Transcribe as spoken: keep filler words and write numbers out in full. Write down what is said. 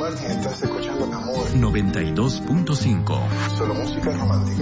Martin, estás escuchando Amor noventa y dos punto cinco. Solo música romántica.